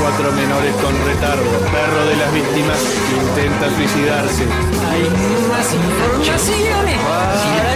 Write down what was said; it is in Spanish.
4 menores con retardo. Perro de las víctimas intenta suicidarse. Hay más informaciones para